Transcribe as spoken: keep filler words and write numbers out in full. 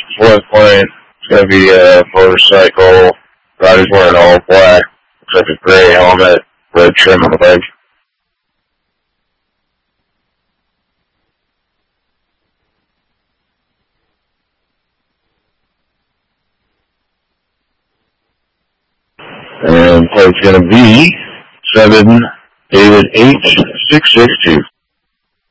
fourth point. It's going to be a motorcycle. Rider's wearing all black. Looks like a gray helmet, red trim on the leg. And plate's going to be seven David H six six two.